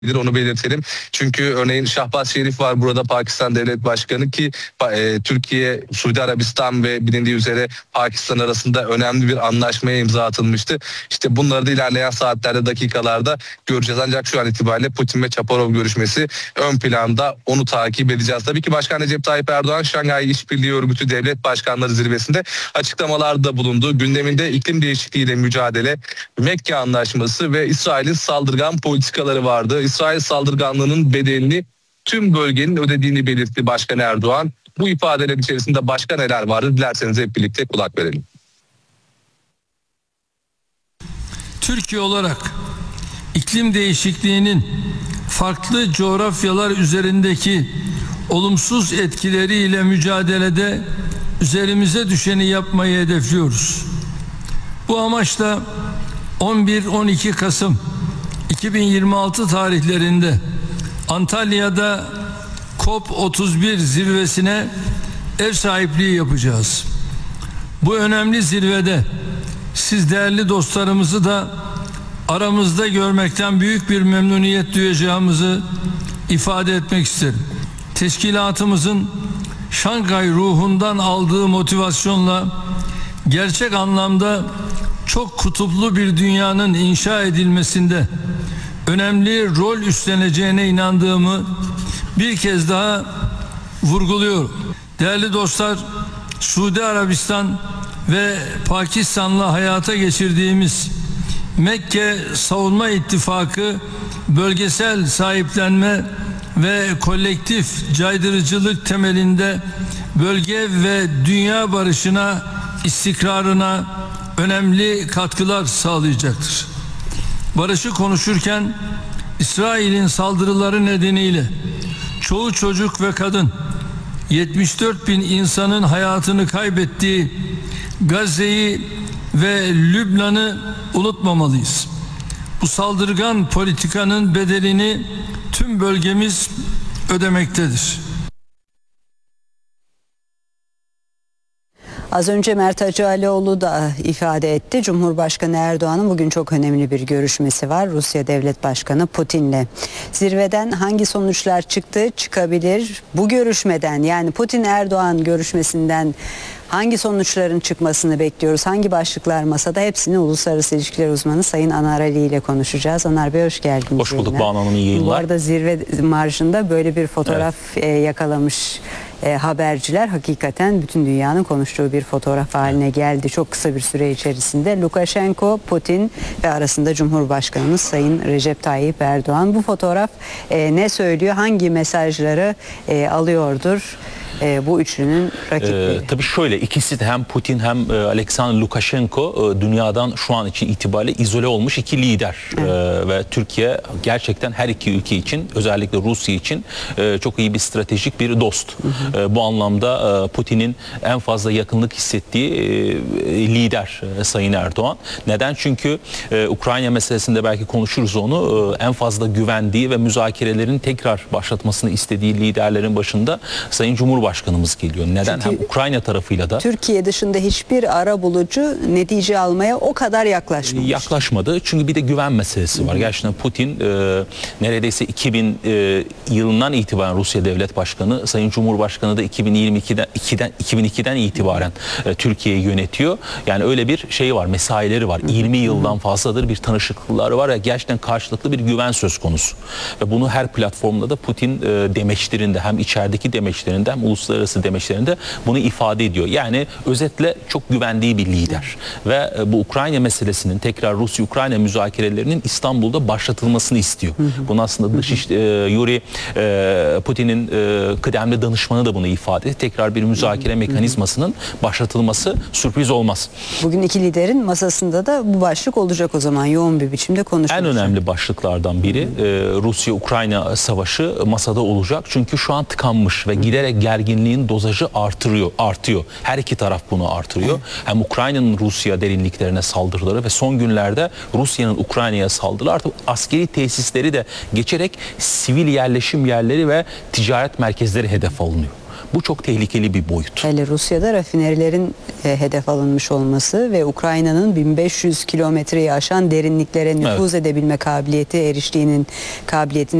onu belirtelim. Çünkü örneğin Şahbaz Şerif var burada, Pakistan Devlet Başkanı ki Türkiye, Suudi Arabistan ve bilindiği üzere Pakistan arasında önemli bir anlaşmaya imza atılmıştı. İşte bunları da ilerleyen saatlerde, dakikalarda göreceğiz. Ancak şu an itibariyle Putin ve Çaparov görüşmesi ön planda, onu takip edeceğiz. Tabii ki Başkan Recep Tayyip Erdoğan Şanghay İşbirliği Örgütü Devlet Başkanları Zirvesi'nde açıklamalarda bulundu. Gündeminde iklim değişikliğiyle mücadele, Mekke Anlaşması ve İsrail'in saldırgan politikaları vardı. İsrail saldırganlığının bedelini tüm bölgenin ödediğini belirtti Başkan Erdoğan. Bu ifadeler içerisinde başka neler vardı? Dilerseniz hep birlikte kulak verelim. Türkiye olarak iklim değişikliğinin farklı coğrafyalar üzerindeki olumsuz etkileriyle mücadelede üzerimize düşeni yapmayı hedefliyoruz. Bu amaçla 11-12 Kasım 2026 tarihlerinde Antalya'da COP31 zirvesine ev sahipliği yapacağız. Bu önemli zirvede siz değerli dostlarımızı da aramızda görmekten büyük bir memnuniyet duyacağımızı ifade etmek isterim. Teşkilatımızın Şanghay ruhundan aldığı motivasyonla gerçek anlamda çok kutuplu bir dünyanın inşa edilmesinde önemli rol üstleneceğine inandığımı bir kez daha vurguluyorum. Değerli dostlar, Suudi Arabistan ve Pakistan'la hayata geçirdiğimiz Mekke Savunma İttifakı bölgesel sahiplenme ve kolektif caydırıcılık temelinde bölge ve dünya barışına, istikrarına önemli katkılar sağlayacaktır. Barışı konuşurken İsrail'in saldırıları nedeniyle çoğu çocuk ve kadın, 74 bin insanın hayatını kaybettiği Gazze'yi ve Lübnan'ı unutmamalıyız. Bu saldırgan politikanın bedelini tüm bölgemiz ödemektedir. Az önce Mert Hacıalioğlu da ifade etti. Cumhurbaşkanı Erdoğan'ın bugün çok önemli bir görüşmesi var Rusya Devlet Başkanı Putin'le. Zirveden hangi sonuçlar çıkabilir? Bu görüşmeden, yani Putin-Erdoğan görüşmesinden hangi sonuçların çıkmasını bekliyoruz? Hangi başlıklar masada? Hepsini uluslararası ilişkiler uzmanı Sayın Anar Ali ile konuşacağız. Anar Bey, hoş geldiniz. Hoş bulduk Banu Hanım, iyi yayınlar. Bu arada zirve marjında böyle bir fotoğraf yakalamış haberciler. Hakikaten bütün dünyanın konuştuğu bir fotoğraf haline geldi çok kısa bir süre içerisinde. Lukashenko, Putin ve arasında Cumhurbaşkanımız Sayın Recep Tayyip Erdoğan. Bu fotoğraf ne söylüyor? Hangi mesajları alıyordur bu üçlünün rakipleri? Tabii şöyle, ikisi de, hem Putin hem Alexander Lukashenko dünyadan şu an için itibariyle izole olmuş iki lider. Ve Türkiye gerçekten her iki ülke için, özellikle Rusya için çok iyi bir stratejik bir dost. Bu anlamda Putin'in en fazla yakınlık hissettiği lider Sayın Erdoğan. Neden? Çünkü Ukrayna meselesinde belki konuşuruz onu, en fazla güvendiği ve müzakerelerin tekrar başlatmasını istediği liderlerin başında Sayın Cumhurbaşkanımız geliyor. Neden? Çünkü hem Ukrayna tarafıyla da Türkiye dışında hiçbir arabulucu netice almaya o kadar yaklaşmadı. Çünkü bir de güven meselesi var. Gerçekten Putin neredeyse 2000 yılından itibaren Rusya Devlet Başkanı, Sayın Cumhurbaşkanı da 2002'den itibaren Türkiye'yi yönetiyor. Yani öyle bir şey var, mesaileri var. 20 yıldan fazladır bir tanışıklıkları var. Gerçekten karşılıklı bir güven söz konusu. Ve bunu her platformda da Putin demeçlerinde, hem içerideki demeçlerinde hem uluslararası demeçlerinde bunu ifade ediyor. Yani özetle çok güvendiği bir lider. Ve bu Ukrayna meselesinin, tekrar Rusya-Ukrayna müzakerelerinin İstanbul'da başlatılmasını istiyor. Bunu aslında Yuri Putin'in kıdemli danışmanı da bunu ifade etti. Tekrar bir müzakere mekanizmasının başlatılması sürpriz olmaz. Bugün iki liderin masasında da bu başlık olacak o zaman, yoğun bir biçimde konuşulacak. En önemli başlıklardan biri Rusya-Ukrayna savaşı masada olacak. Çünkü şu an tıkanmış ve giderek gerginliğin dozajı artıyor. Her iki taraf bunu artırıyor. Hem Ukrayna'nın Rusya derinliklerine saldırıları ve son günlerde Rusya'nın Ukrayna'ya saldırıları, artık askeri tesisleri de geçerek sivil yerleşim yerleri ve ticaret merkezleri hedef alınıyor. Bu çok tehlikeli bir boyut. Hele Rusya'da rafinerilerin hedef alınmış olması ve Ukrayna'nın 1500 kilometreyi aşan derinliklere nüfuz edebilme kabiliyeti, eriştiğinin kabiliyetini